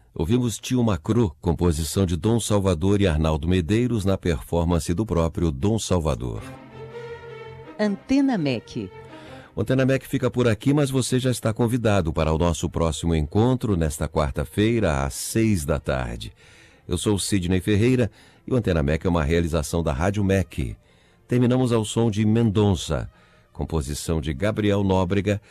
Ouvimos Tio Macru, composição de Dom Salvador e Arnaldo Medeiros, na performance do próprio Dom Salvador. Antena MEC. O Antena MEC fica por aqui, mas você já está convidado para o nosso próximo encontro nesta quarta-feira, às 18h. Eu sou o Sidney Ferreira e o Antena MEC é uma realização da Rádio MEC. Terminamos ao som de Mendonça, composição de Gabriel Nóbrega,